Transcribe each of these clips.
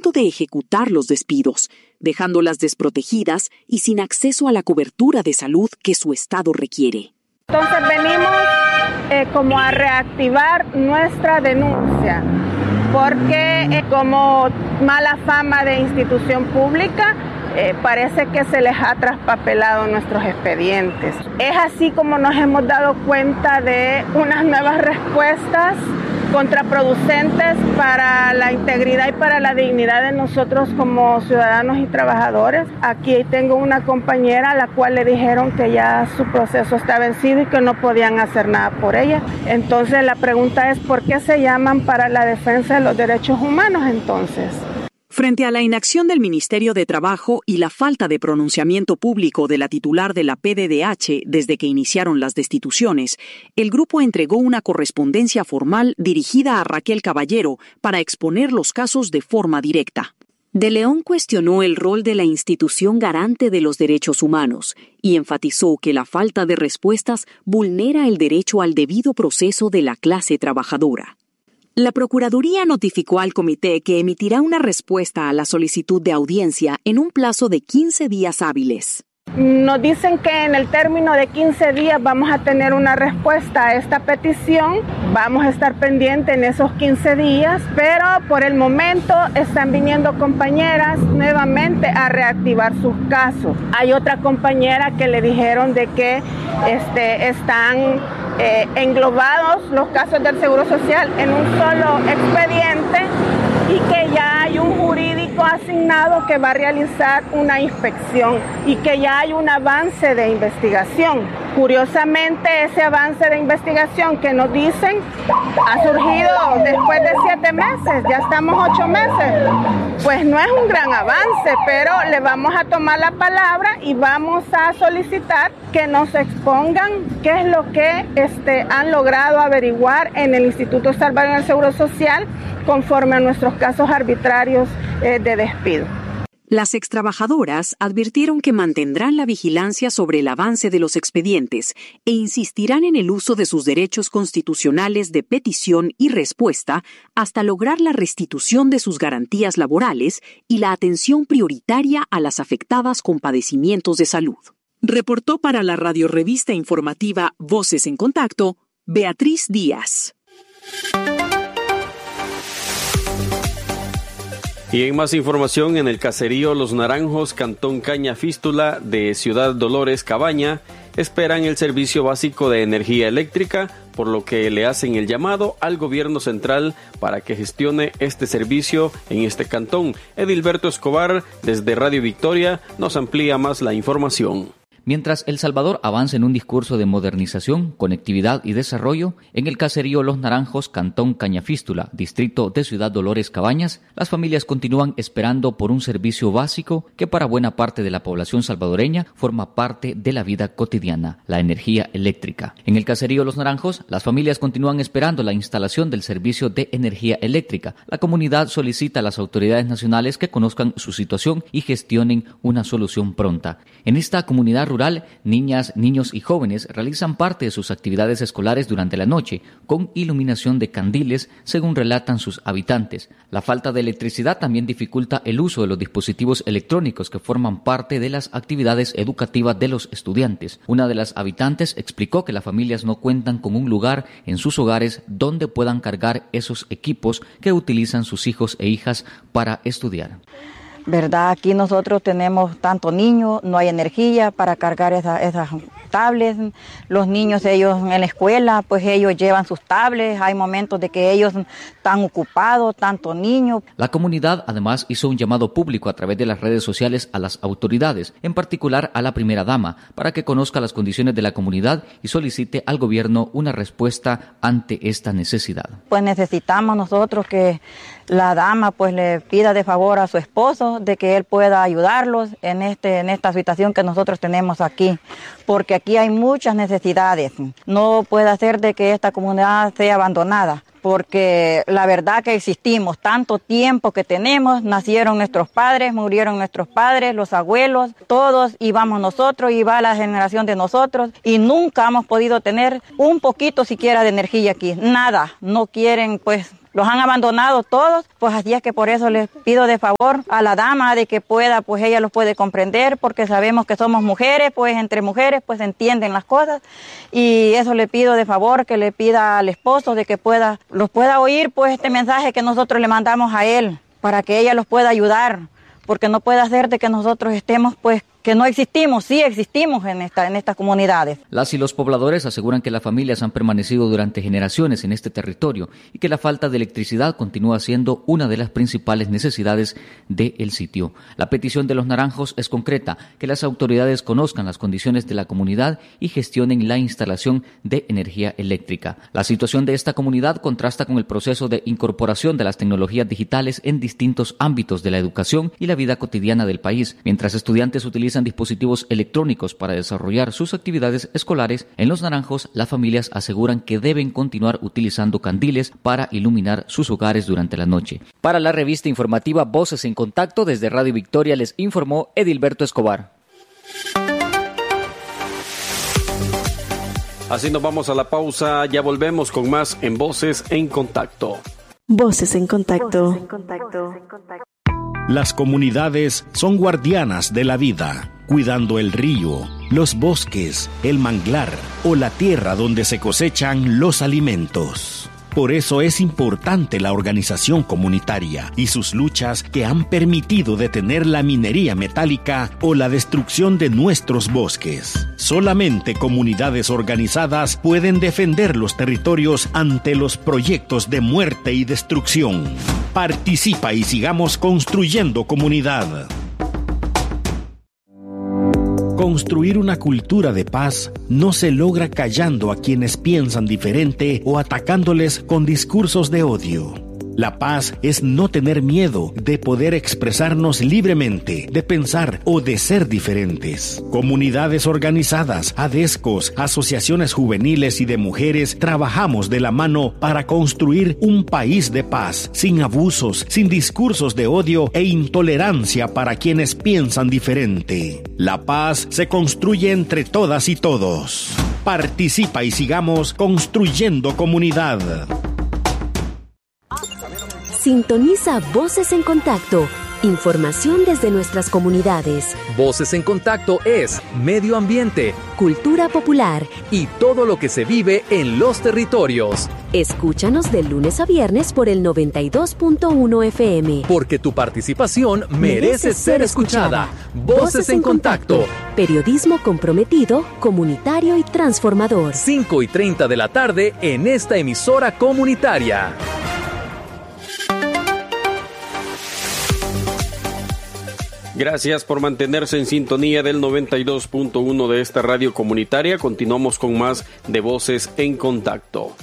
punto de ejecutar los despidos, dejándolas desprotegidas y sin acceso a la cobertura de salud que su estado requiere. Entonces venimos como a reactivar nuestra denuncia, porque como mala fama de institución pública, parece que se les ha traspapelado nuestros expedientes. Es así como nos hemos dado cuenta de unas nuevas respuestas contraproducentes para la integridad y para la dignidad de nosotros como ciudadanos y trabajadores. Aquí tengo una compañera a la cual le dijeron que ya su proceso está vencido y que no podían hacer nada por ella. Entonces la pregunta es, ¿por qué se llaman para la defensa de los derechos humanos entonces? Frente a la inacción del Ministerio de Trabajo y la falta de pronunciamiento público de la titular de la PDDH desde que iniciaron las destituciones, el grupo entregó una correspondencia formal dirigida a Raquel Caballero para exponer los casos de forma directa. De León cuestionó el rol de la institución garante de los derechos humanos y enfatizó que la falta de respuestas vulnera el derecho al debido proceso de la clase trabajadora. La Procuraduría notificó al comité que emitirá una respuesta a la solicitud de audiencia en un plazo de 15 días hábiles. Nos dicen que en el término de 15 días vamos a tener una respuesta a esta petición. Vamos a estar pendientes en esos 15 días, pero por el momento están viniendo compañeras nuevamente a reactivar sus casos. Hay otra compañera que le dijeron de que están englobados los casos del Seguro Social en un solo expediente y que ya hay un jurídico asignado que va a realizar una inspección y que ya hay un avance de investigación. Curiosamente, ese avance de investigación que nos dicen ha surgido después de 7 meses, ya estamos 8 meses. Pues no es un gran avance, pero le vamos a tomar la palabra y vamos a solicitar que nos expongan qué es lo que han logrado averiguar en el Instituto Salvadoreño del Seguro Social conforme a nuestros casos arbitrarios de despido. Las extrabajadoras advirtieron que mantendrán la vigilancia sobre el avance de los expedientes e insistirán en el uso de sus derechos constitucionales de petición y respuesta hasta lograr la restitución de sus garantías laborales y la atención prioritaria a las afectadas con padecimientos de salud. Reportó para la radiorevista informativa Voces en Contacto, Beatriz Díaz. Y en más información, en el caserío Los Naranjos, Cantón Cañafístula de Ciudad Dolores, Cabaña, esperan el servicio básico de energía eléctrica, por lo que le hacen el llamado al gobierno central para que gestione este servicio en este cantón. Edilberto Escobar, desde Radio Victoria, nos amplía más la información. Mientras El Salvador avanza en un discurso de modernización, conectividad y desarrollo, en el caserío Los Naranjos, Cantón Cañafístula, distrito de Ciudad Dolores, Cabañas, las familias continúan esperando por un servicio básico que para buena parte de la población salvadoreña forma parte de la vida cotidiana, la energía eléctrica. En el caserío Los Naranjos, las familias continúan esperando la instalación del servicio de energía eléctrica. La comunidad solicita a las autoridades nacionales que conozcan su situación y gestionen una solución pronta. En esta comunidad rural, niñas, niños y jóvenes realizan parte de sus actividades escolares durante la noche, con iluminación de candiles, según relatan sus habitantes. La falta de electricidad también dificulta el uso de los dispositivos electrónicos que forman parte de las actividades educativas de los estudiantes. Una de las habitantes explicó que las familias no cuentan con un lugar en sus hogares donde puedan cargar esos equipos que utilizan sus hijos e hijas para estudiar. ¿Verdad? Aquí nosotros tenemos tanto niños, no hay energía para cargar esas tablets. Los niños, ellos en la escuela, pues ellos llevan sus tablets. Hay momentos de que ellos están ocupados, tanto niños. La comunidad además hizo un llamado público a través de las redes sociales a las autoridades, en particular a la primera dama, para que conozca las condiciones de la comunidad y solicite al gobierno una respuesta ante esta necesidad. Pues necesitamos nosotros que la dama pues le pida de favor a su esposo de que él pueda ayudarlos en esta situación que nosotros tenemos aquí, porque aquí hay muchas necesidades. No puede ser de que esta comunidad sea abandonada, porque la verdad que existimos, tanto tiempo que tenemos, nacieron nuestros padres, murieron nuestros padres, los abuelos, todos, y vamos nosotros, y va la generación de nosotros, y nunca hemos podido tener un poquito siquiera de energía aquí, nada, no quieren pues los han abandonado todos, pues así es que por eso les pido de favor a la dama de que pueda, pues ella los puede comprender, porque sabemos que somos mujeres, pues entre mujeres pues entienden las cosas, y eso le pido de favor, que le pida al esposo de que los pueda oír pues este mensaje que nosotros le mandamos a él, para que ella los pueda ayudar, porque no puede hacer de que nosotros estemos pues que no existimos, sí existimos en estas comunidades. Las y los pobladores aseguran que las familias han permanecido durante generaciones en este territorio y que la falta de electricidad continúa siendo una de las principales necesidades del sitio. La petición de los naranjos es concreta, que las autoridades conozcan las condiciones de la comunidad y gestionen la instalación de energía eléctrica. La situación de esta comunidad contrasta con el proceso de incorporación de las tecnologías digitales en distintos ámbitos de la educación y la vida cotidiana del país. Mientras estudiantes utilizan dispositivos electrónicos para desarrollar sus actividades escolares, en Los Naranjos las familias aseguran que deben continuar utilizando candiles para iluminar sus hogares durante la noche. Para la revista informativa Voces en Contacto, desde Radio Victoria les informó Edilberto Escobar. Así nos vamos a la pausa, ya volvemos con más en Voces en Contacto. Voces en Contacto. Las comunidades son guardianas de la vida, cuidando el río, los bosques, el manglar o la tierra donde se cosechan los alimentos. Por eso es importante la organización comunitaria y sus luchas que han permitido detener la minería metálica o la destrucción de nuestros bosques. Solamente comunidades organizadas pueden defender los territorios ante los proyectos de muerte y destrucción. Participa y sigamos construyendo comunidad. Construir una cultura de paz no se logra callando a quienes piensan diferente o atacándoles con discursos de odio. La paz es no tener miedo de poder expresarnos libremente, de pensar o de ser diferentes. Comunidades organizadas, ADESCOS, asociaciones juveniles y de mujeres trabajamos de la mano para construir un país de paz, sin abusos, sin discursos de odio e intolerancia para quienes piensan diferente. La paz se construye entre todas y todos. Participa y sigamos construyendo comunidad. Sintoniza Voces en Contacto. Información desde nuestras comunidades. Voces en Contacto es medio ambiente, cultura popular y todo lo que se vive en los territorios. Escúchanos de lunes a viernes por el 92.1 FM. Porque tu participación merece ser escuchada. Voces en Contacto. Periodismo comprometido, comunitario y transformador. 5:30 de la tarde en esta emisora comunitaria. Gracias por mantenerse en sintonía del 92.1 de esta radio comunitaria. Continuamos con más de Voces en Contacto.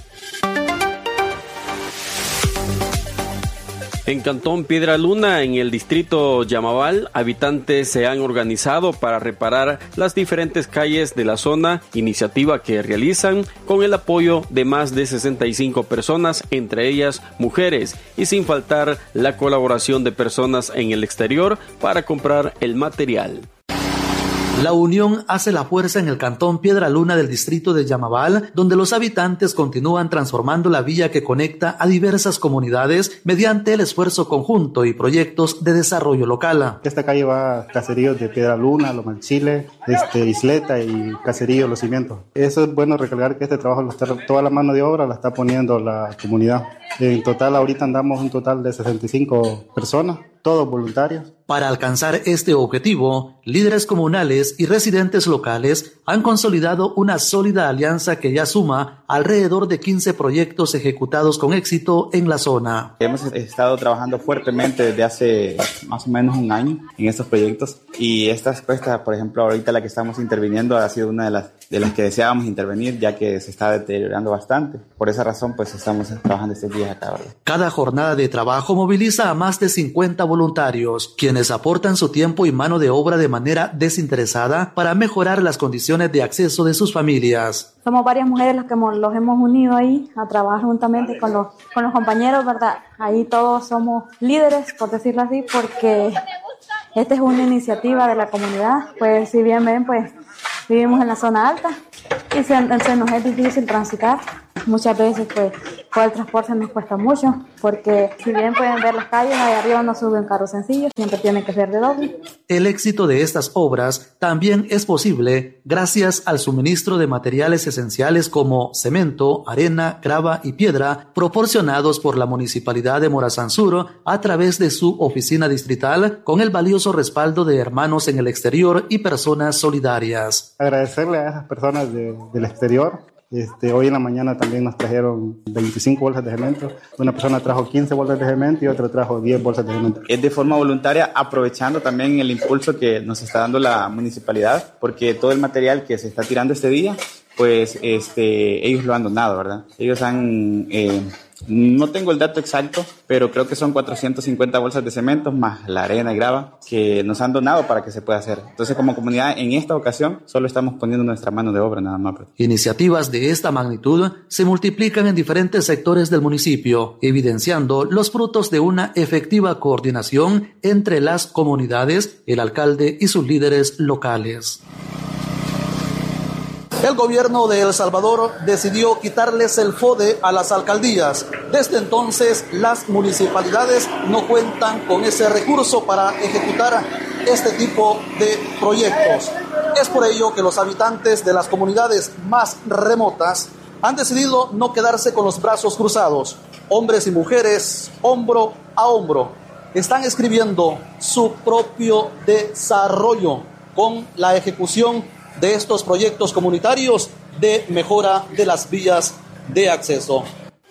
En Cantón Piedra Luna, en el distrito Yamabal, habitantes se han organizado para reparar las diferentes calles de la zona, iniciativa que realizan con el apoyo de más de 65 personas, entre ellas mujeres, y sin faltar la colaboración de personas en el exterior para comprar el material. La unión hace la fuerza en el cantón Piedra Luna del distrito de Yamabal, donde los habitantes continúan transformando la vía que conecta a diversas comunidades mediante el esfuerzo conjunto y proyectos de desarrollo local. Esta calle va a caseríos de Piedra Luna, Lomanchile, Isleta y caserío Los Cimientos. Eso es bueno recalcar que este trabajo, toda la mano de obra la está poniendo la comunidad. En total, ahorita andamos un total de 65 personas, todos voluntarios. Para alcanzar este objetivo, líderes comunales y residentes locales han consolidado una sólida alianza que ya suma alrededor de 15 proyectos ejecutados con éxito en la zona. Hemos estado trabajando fuertemente desde hace más o menos un año en estos proyectos, y esta cuesta, por ejemplo, ahorita la que estamos interviniendo ha sido una de las que deseábamos intervenir, ya que se está deteriorando bastante. Por esa razón, pues estamos trabajando estos días acá, ¿verdad? Cada jornada de trabajo moviliza a más de 50 voluntarios, quienes aportan su tiempo y mano de obra de manera desinteresada para mejorar las condiciones de acceso de sus familias. Somos varias mujeres las que los hemos unido ahí a trabajar juntamente con los compañeros, ¿verdad? Ahí todos somos líderes, por decirlo así, porque esta es una iniciativa de la comunidad. Pues si bien ven, pues vivimos en la zona alta y se nos es difícil transitar. Muchas veces pues Por el transporte nos cuesta mucho, porque si bien pueden ver las calles, ahí arriba no suben carros sencillos, siempre tienen que ser de doble. El éxito de estas obras también es posible gracias al suministro de materiales esenciales como cemento, arena, grava y piedra proporcionados por la Municipalidad de Morazán Sur a través de su oficina distrital, con el valioso respaldo de hermanos en el exterior y personas solidarias. Agradecerle a esas personas del exterior. Hoy en la mañana también nos trajeron 25 bolsas de cemento. Una persona trajo 15 bolsas de cemento y otra trajo 10 bolsas de cemento. Es de forma voluntaria, aprovechando también el impulso que nos está dando la municipalidad, porque todo el material que se está tirando este día, pues ellos lo han donado, ¿verdad? Ellos han... no tengo el dato exacto, pero creo que son 450 bolsas de cemento más la arena y grava que nos han donado para que se pueda hacer. Entonces, como comunidad, en esta ocasión, solo estamos poniendo nuestra mano de obra nada más. Iniciativas de esta magnitud se multiplican en diferentes sectores del municipio, evidenciando los frutos de una efectiva coordinación entre las comunidades, el alcalde y sus líderes locales. El gobierno de El Salvador decidió quitarles el FODE a las alcaldías. Desde entonces, las municipalidades no cuentan con ese recurso para ejecutar este tipo de proyectos. Es por ello que los habitantes de las comunidades más remotas han decidido no quedarse con los brazos cruzados. Hombres y mujeres, hombro a hombro, están escribiendo su propio desarrollo con la ejecución de estos proyectos comunitarios de mejora de las vías de acceso.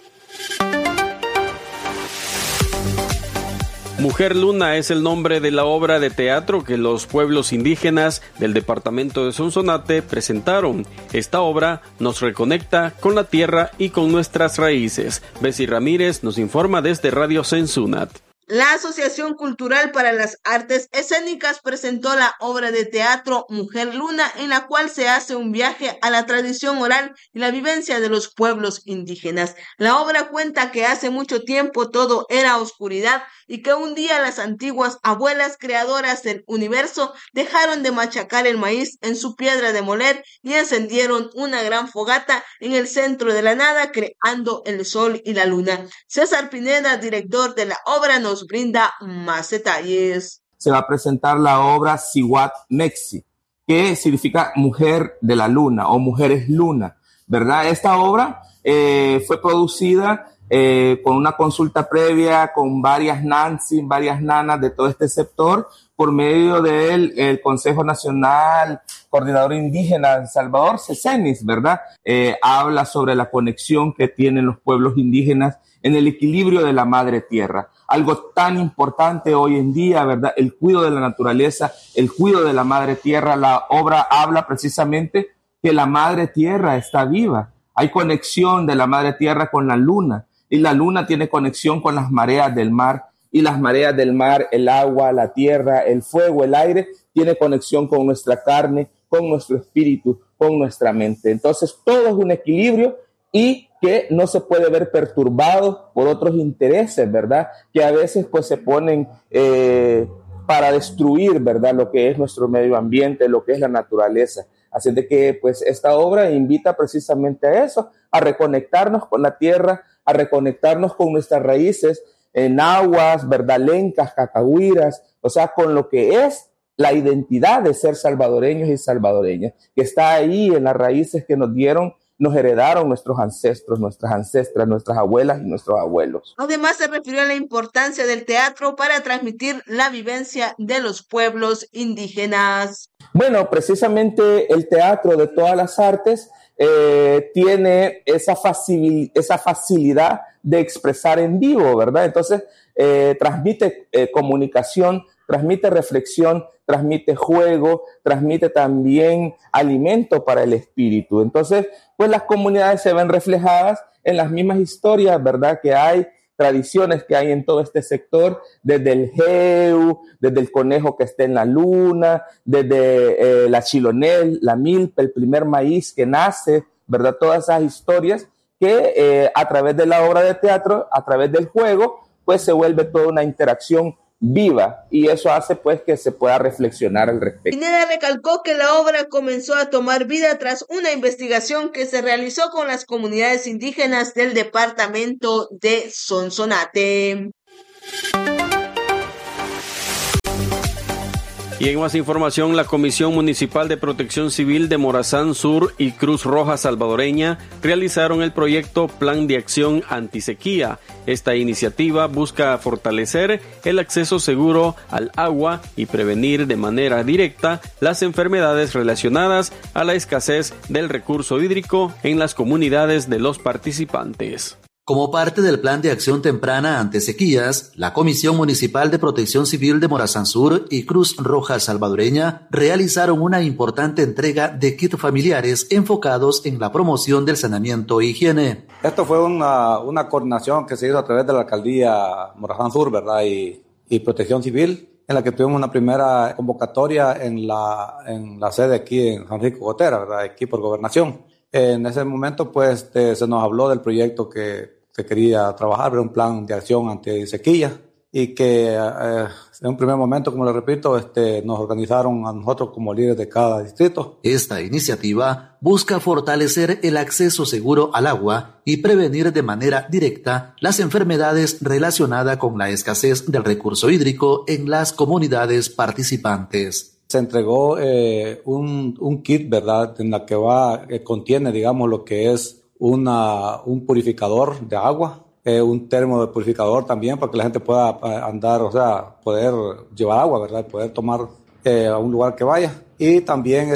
Mujer Luna es el nombre de la obra de teatro que los pueblos indígenas del departamento de Sonsonate presentaron. Esta obra nos reconecta con la tierra y con nuestras raíces. Bessie Ramírez nos informa desde Radio Sensunat. La Asociación Cultural para las Artes Escénicas presentó la obra de teatro Mujer Luna, en la cual se hace un viaje a la tradición oral y la vivencia de los pueblos indígenas. La obra cuenta que hace mucho tiempo todo era oscuridad y que un día las antiguas abuelas creadoras del universo dejaron de machacar el maíz en su piedra de moler y encendieron una gran fogata en el centro de la nada, creando el sol y la luna. César Pineda, director de la obra, nos brinda más detalles. Se va a presentar la obra Siwat Mexi, que significa mujer de la luna o mujeres luna, ¿verdad? Esta obra fue producida con una consulta previa con varias nanas de todo este sector, por medio del Consejo Nacional Coordinador Indígena de El Salvador, CECENIS, ¿verdad? Habla sobre la conexión que tienen los pueblos indígenas en el equilibrio de la madre tierra. Algo tan importante hoy en día, ¿verdad? El cuidado de la naturaleza, el cuidado de la madre tierra. La obra habla precisamente que la madre tierra está viva. Hay conexión de la madre tierra con la luna, y la luna tiene conexión con las mareas del mar, y las mareas del mar, el agua, la tierra, el fuego, el aire, tiene conexión con nuestra carne, con nuestro espíritu, con nuestra mente. Entonces, todo es un equilibrio y que no se puede ver perturbado por otros intereses, ¿verdad? Que a veces pues se ponen para destruir, ¿verdad? Lo que es nuestro medio ambiente, lo que es la naturaleza. Así de que pues esta obra invita precisamente a eso, a reconectarnos con la tierra, a reconectarnos con nuestras raíces, nahuas, ¿verdad? Lencas, cacahuiras, o sea, con lo que es la identidad de ser salvadoreños y salvadoreñas, que está ahí en las raíces que nos heredaron nuestros ancestros, nuestras ancestras, nuestras abuelas y nuestros abuelos. Además, se refirió a la importancia del teatro para transmitir la vivencia de los pueblos indígenas. Bueno, precisamente el teatro de todas las artes tiene esa facilidad de expresar en vivo, ¿verdad? Entonces, transmite comunicación, transmite reflexión, transmite juego, transmite también alimento para el espíritu. Entonces, pues las comunidades se ven reflejadas en las mismas historias, ¿verdad? Que hay, tradiciones que hay en todo este sector, desde el jeu, desde el conejo que está en la luna, desde la chilonel, la milpa, el primer maíz que nace, ¿verdad? Todas esas historias que a través de la obra de teatro, a través del juego, pues se vuelve toda una interacción viva, y eso hace pues que se pueda reflexionar al respecto. Pineda recalcó que la obra comenzó a tomar vida tras una investigación que se realizó con las comunidades indígenas del departamento de Sonsonate. Y en más información, la Comisión Municipal de Protección Civil de Morazán Sur y Cruz Roja Salvadoreña realizaron el proyecto Plan de Acción Antisequía. Esta iniciativa busca fortalecer el acceso seguro al agua y prevenir de manera directa las enfermedades relacionadas a la escasez del recurso hídrico en las comunidades de los participantes. Como parte del Plan de Acción Temprana ante Sequías, la Comisión Municipal de Protección Civil de Morazán Sur y Cruz Roja Salvadoreña realizaron una importante entrega de kits familiares enfocados en la promoción del saneamiento e higiene. Esto fue una coordinación que se hizo a través de la Alcaldía Morazán Sur, ¿verdad? Y Protección Civil, en la que tuvimos una primera convocatoria en la sede aquí en San Francisco Gotera, ¿verdad? Aquí por Gobernación. En ese momento, pues, se nos habló del proyecto que se quería trabajar, era un plan de acción anti-sequía, y que en un primer momento, como le repito, nos organizaron a nosotros como líderes de cada distrito. Esta iniciativa busca fortalecer el acceso seguro al agua y prevenir de manera directa las enfermedades relacionadas con la escasez del recurso hídrico en las comunidades participantes. Se entregó un kit, ¿verdad?, en la que contiene, digamos, lo que es un purificador de agua, un termo de purificador también para que la gente pueda andar, o sea, poder llevar agua, ¿verdad?, poder tomar a un lugar que vaya. Y también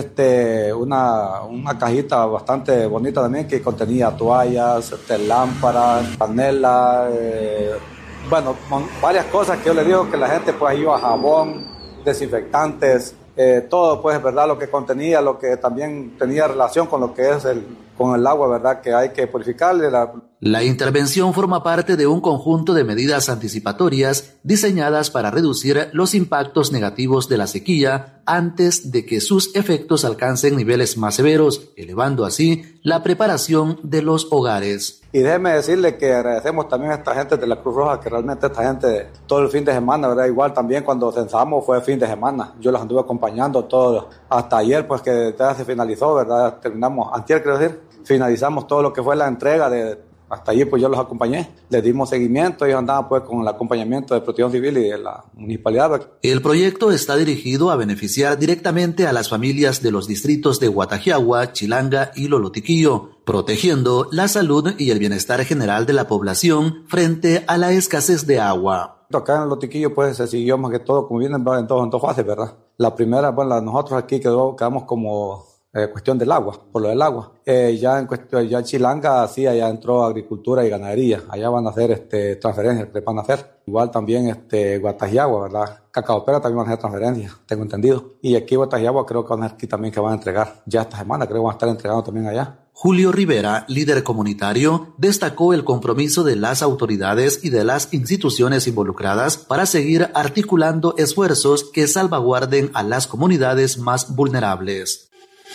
una cajita bastante bonita también que contenía toallas, lámparas, panela, bueno, varias cosas que yo le digo que la gente pues lleva jabón, desinfectantes, todo pues, ¿verdad?, lo que contenía, lo que también tenía relación con lo que es con el agua, ¿verdad?, que hay que purificarle. La intervención forma parte de un conjunto de medidas anticipatorias diseñadas para reducir los impactos negativos de la sequía antes de que sus efectos alcancen niveles más severos, elevando así la preparación de los hogares. Y déjeme decirle que agradecemos también a esta gente de la Cruz Roja, que realmente esta gente todo el fin de semana, ¿verdad? Igual también cuando censamos fue fin de semana. Yo los anduve acompañando todo hasta ayer, pues que ya se finalizó, ¿verdad? Terminamos, antier quiero decir, finalizamos todo lo que fue la entrega hasta allí pues yo los acompañé, les dimos seguimiento, ellos andaban pues con el acompañamiento de Protección Civil y de la municipalidad. El proyecto está dirigido a beneficiar directamente a las familias de los distritos de Guatajiagua, Chilanga y Lolotiquillo, protegiendo la salud y el bienestar general de la población frente a la escasez de agua. Acá en Lotiquillo pues se siguió más que todo, como vienen en dos fases, ¿verdad? La primera, bueno, nosotros aquí quedamos como cuestión del agua, por lo del agua. Ya en Chilanga sí, allá entró agricultura y ganadería. Allá van a hacer transferencias que van a hacer. Igual también Guatajiagua, ¿verdad? Cacaopera también van a hacer transferencias, tengo entendido. Y aquí Guatajiagua creo que van a aquí también que van a entregar. Ya esta semana creo que van a estar entregando también allá. Julio Rivera, líder comunitario, destacó el compromiso de las autoridades y de las instituciones involucradas para seguir articulando esfuerzos que salvaguarden a las comunidades más vulnerables.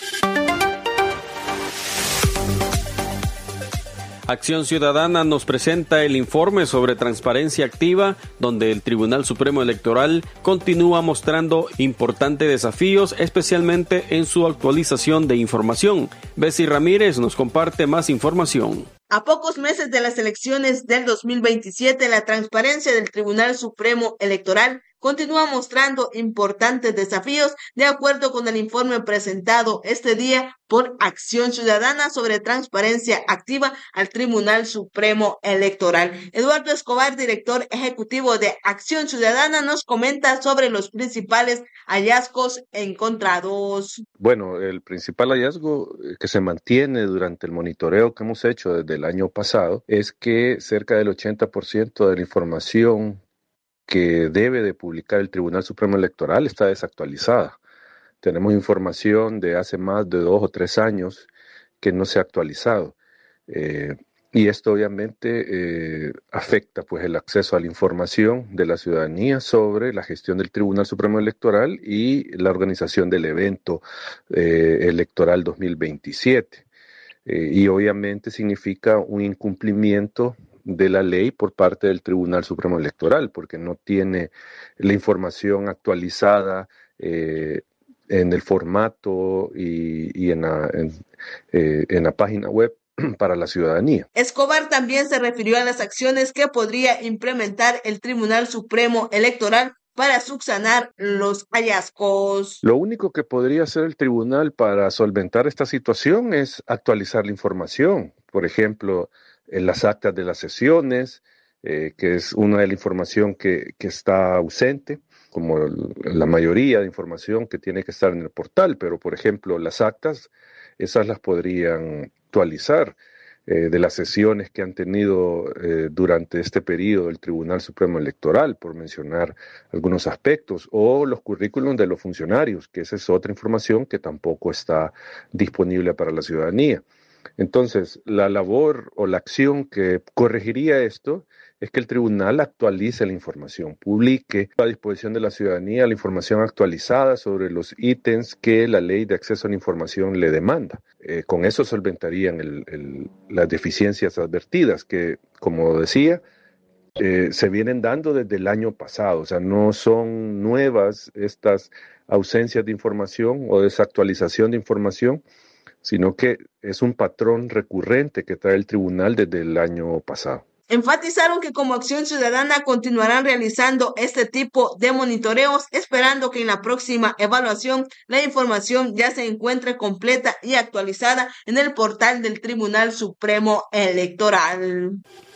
Acción Ciudadana nos presenta el informe sobre transparencia activa, donde el Tribunal Supremo Electoral continúa mostrando importantes desafíos, especialmente en su actualización de información. Bessie Ramírez nos comparte más información. A pocos meses de las elecciones del 2027, la transparencia del Tribunal Supremo Electoral continúa mostrando importantes desafíos, de acuerdo con el informe presentado este día por Acción Ciudadana sobre transparencia activa al Tribunal Supremo Electoral. Eduardo Escobar, director ejecutivo de Acción Ciudadana, nos comenta sobre los principales hallazgos encontrados. Bueno, el principal hallazgo que se mantiene durante el monitoreo que hemos hecho desde el año pasado es que cerca del 80% de la información que debe de publicar el Tribunal Supremo Electoral está desactualizada. Tenemos información de hace más de 2 o 3 años que no se ha actualizado. Y esto obviamente afecta pues el acceso a la información de la ciudadanía sobre la gestión del Tribunal Supremo Electoral y la organización del evento electoral 2027. Y obviamente significa un incumplimiento de la ley por parte del Tribunal Supremo Electoral, porque no tiene la información actualizada en el formato y en la página web para la ciudadanía. Escobar también se refirió a las acciones que podría implementar el Tribunal Supremo Electoral para subsanar los hallazgos. Lo único que podría hacer el tribunal para solventar esta situación es actualizar la información. Por ejemplo, en las actas de las sesiones, que es una de la información que está ausente, como la mayoría de información que tiene que estar en el portal, pero por ejemplo las actas, esas las podrían actualizar de las sesiones que han tenido durante este periodo el Tribunal Supremo Electoral, por mencionar algunos aspectos, o los currículums de los funcionarios, que esa es otra información que tampoco está disponible para la ciudadanía. Entonces, la labor o la acción que corregiría esto es que el tribunal actualice la información, publique a disposición de la ciudadanía la información actualizada sobre los ítems que la ley de acceso a la información le demanda. Con eso solventarían las deficiencias advertidas que, como decía, se vienen dando desde el año pasado. O sea, no son nuevas estas ausencias de información o desactualización de información, sino que es un patrón recurrente que trae el tribunal desde el año pasado. Enfatizaron que como Acción Ciudadana continuarán realizando este tipo de monitoreos, esperando que en la próxima evaluación la información ya se encuentre completa y actualizada en el portal del Tribunal Supremo Electoral.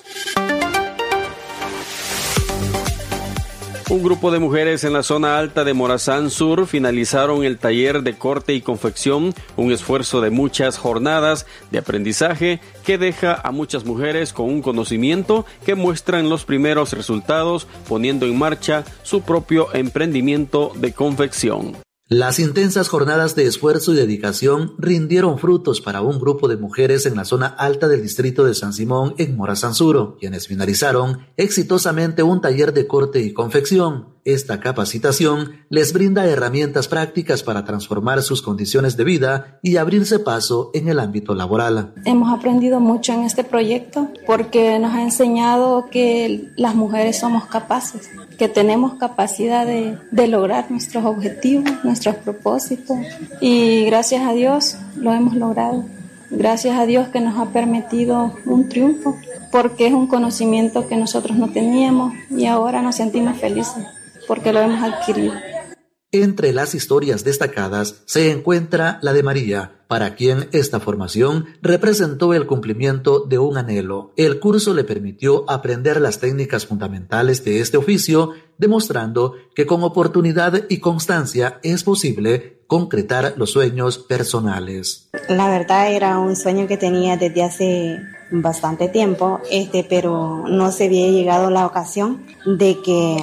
Un grupo de mujeres en la zona alta de Morazán Sur finalizaron el taller de corte y confección, un esfuerzo de muchas jornadas de aprendizaje que deja a muchas mujeres con un conocimiento que muestran los primeros resultados, poniendo en marcha su propio emprendimiento de confección. Las intensas jornadas de esfuerzo y dedicación rindieron frutos para un grupo de mujeres en la zona alta del distrito de San Simón en Morazán Sur, quienes finalizaron exitosamente un taller de corte y confección. Esta capacitación les brinda herramientas prácticas para transformar sus condiciones de vida y abrirse paso en el ámbito laboral. Hemos aprendido mucho en este proyecto porque nos ha enseñado que las mujeres somos capaces, que tenemos capacidad de lograr nuestros objetivos, nuestros propósitos, y gracias a Dios lo hemos logrado. Gracias a Dios que nos ha permitido un triunfo, porque es un conocimiento que nosotros no teníamos y ahora nos sentimos felices porque lo hemos adquirido. Entre las historias destacadas se encuentra la de María, para quien esta formación representó el cumplimiento de un anhelo. El curso le permitió aprender las técnicas fundamentales de este oficio, demostrando que con oportunidad y constancia es posible concretar los sueños personales. La verdad era un sueño que tenía desde hace bastante tiempo, pero no se había llegado la ocasión de que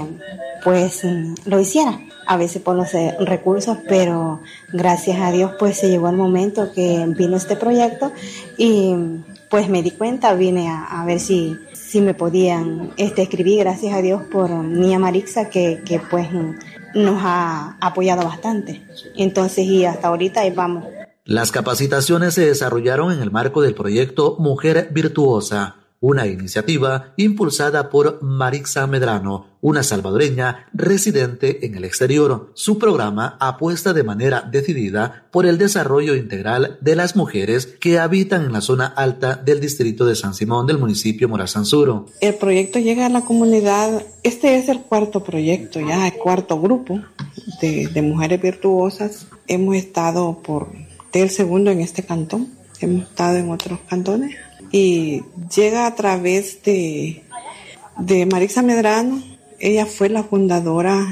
lo hiciera. A veces por los recursos, pero gracias a Dios se llegó el momento que vino este proyecto y me di cuenta, vine a ver si me podían escribir, gracias a Dios por Nia Marixa que nos ha apoyado bastante. Entonces, y hasta ahorita ahí vamos. Las capacitaciones se desarrollaron en el marco del proyecto Mujer Virtuosa, una iniciativa impulsada por Marixa Medrano, una salvadoreña residente en el exterior. Su programa apuesta de manera decidida por el desarrollo integral de las mujeres que habitan en la zona alta del distrito de San Simón del municipio Morazán Sur. El proyecto llega a la comunidad. Este es el cuarto proyecto, ya el cuarto grupo de mujeres virtuosas. Hemos estado el segundo en este cantón, hemos estado en otros cantones. Y llega a través de Marixa Medrano. Ella fue la fundadora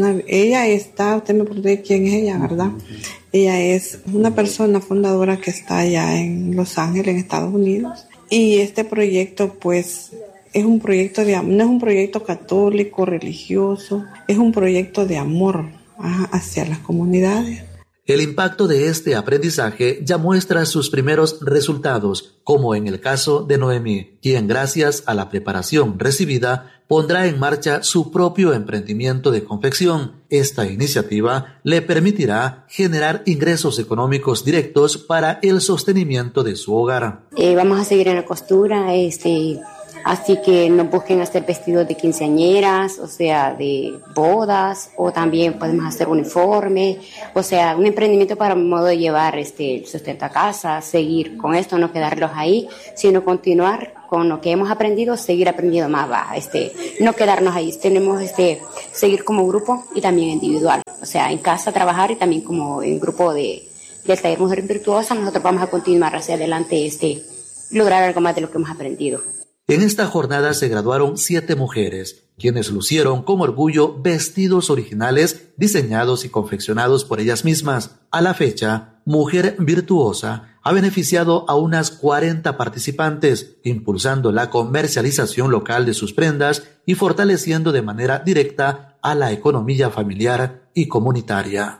usted me pregunta quién es ella, ¿verdad? Ella es una persona fundadora que está allá en Los Ángeles, en Estados Unidos. Y este proyecto, es un proyecto no es un proyecto católico, religioso, es un proyecto de amor hacia las comunidades. El impacto de este aprendizaje ya muestra sus primeros resultados, como en el caso de Noemí, quien gracias a la preparación recibida pondrá en marcha su propio emprendimiento de confección. Esta iniciativa le permitirá generar ingresos económicos directos para el sostenimiento de su hogar. Vamos a seguir en la costura, Así que nos busquen hacer vestidos de quinceañeras, o sea, de bodas, o también podemos hacer uniforme, o sea, un emprendimiento para modo de llevar el sustento a casa, seguir con esto, no quedarlos ahí, sino continuar con lo que hemos aprendido, seguir aprendiendo más, no quedarnos ahí, tenemos seguir como grupo y también individual, o sea, en casa trabajar y también como en grupo del taller Mujer Virtuosa, nosotros vamos a continuar hacia adelante, lograr algo más de lo que hemos aprendido. En esta jornada se graduaron 7 mujeres, quienes lucieron con orgullo vestidos originales diseñados y confeccionados por ellas mismas. A la fecha, Mujer Virtuosa ha beneficiado a unas 40 participantes, impulsando la comercialización local de sus prendas y fortaleciendo de manera directa a la economía familiar y comunitaria.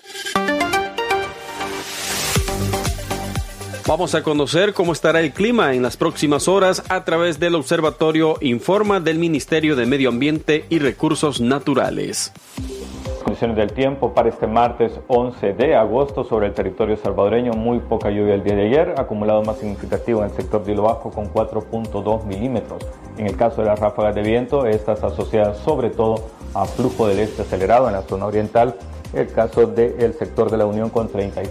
Vamos a conocer cómo estará el clima en las próximas horas a través del Observatorio Informa del Ministerio de Medio Ambiente y Recursos Naturales. Condiciones del tiempo para este martes 11 de agosto sobre el territorio salvadoreño. Muy poca lluvia el día de ayer, acumulado más significativo en el sector de Hilo Bajo con 4.2 milímetros. En el caso de las ráfagas de viento, estas asociadas sobre todo a flujo del este acelerado en la zona oriental. El caso del sector de la Unión con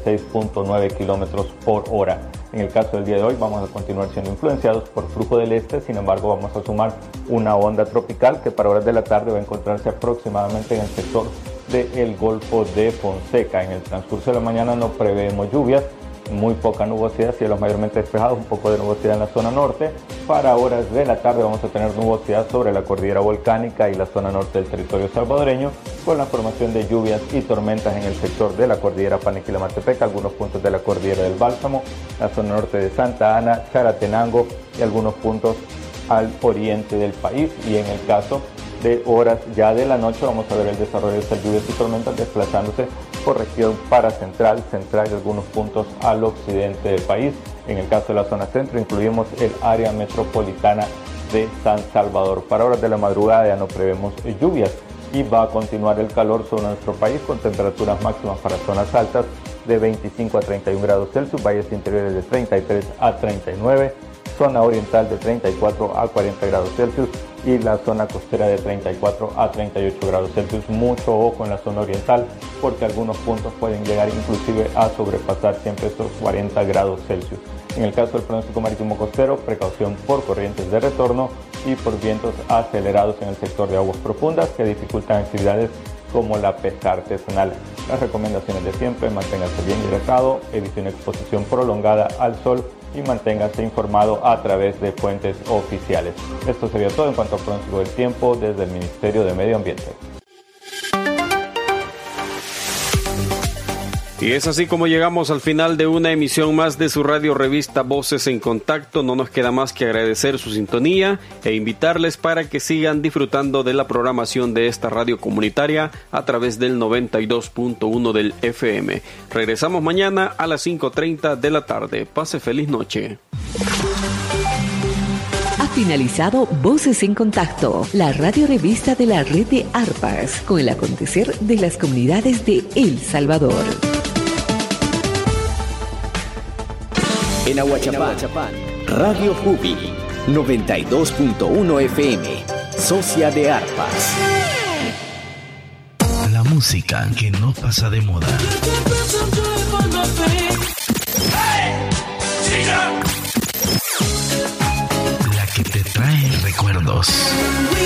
36.9 kilómetros por hora. En el caso del día de hoy vamos a continuar siendo influenciados por flujo del este, sin embargo vamos a sumar una onda tropical que para horas de la tarde va a encontrarse aproximadamente en el sector del Golfo de Fonseca. En el transcurso de la mañana no preveemos lluvias, muy poca nubosidad, cielos mayormente despejados, un poco de nubosidad en la zona norte. Para horas de la tarde vamos a tener nubosidad sobre la cordillera volcánica y la zona norte del territorio salvadoreño, con la formación de lluvias y tormentas en el sector de la cordillera Panequila-Matepeca, algunos puntos de la cordillera del Bálsamo, la zona norte de Santa Ana, Charatenango y algunos puntos al oriente del país. Y en el caso de horas ya de la noche vamos a ver el desarrollo de estas lluvias y tormentas desplazándose por región central y algunos puntos al occidente del país. En el caso de la zona centro incluimos el área metropolitana de San Salvador. Para horas de la madrugada ya no prevemos lluvias y va a continuar el calor sobre nuestro país con temperaturas máximas para zonas altas de 25 a 31 grados Celsius, valles interiores de 33 a 39, zona oriental de 34 a 40 grados Celsius y la zona costera de 34 a 38 grados Celsius. Mucho ojo en la zona oriental porque algunos puntos pueden llegar inclusive a sobrepasar siempre estos 40 grados Celsius. En el caso del pronóstico marítimo costero, precaución por corrientes de retorno y por vientos acelerados en el sector de aguas profundas que dificultan actividades como la pesca artesanal. Las recomendaciones de siempre: manténgase bien hidratado, evite una exposición prolongada al sol y manténgase informado a través de fuentes oficiales. Esto sería todo en cuanto al pronóstico del tiempo desde el Ministerio de Medio Ambiente. Y es así como llegamos al final de una emisión más de su radio revista Voces en Contacto. No nos queda más que agradecer su sintonía e invitarles para que sigan disfrutando de la programación de esta radio comunitaria a través del 92.1 del FM. Regresamos mañana a las 5:30 de la tarde. Pase feliz noche. Ha finalizado Voces en Contacto, la radio revista de la red de ARPAS, con el acontecer de las comunidades de El Salvador. En Ahuachapán, Radio Jubi, 92.1 FM, socia de ARPAS. La música que no pasa de moda. La que te trae recuerdos.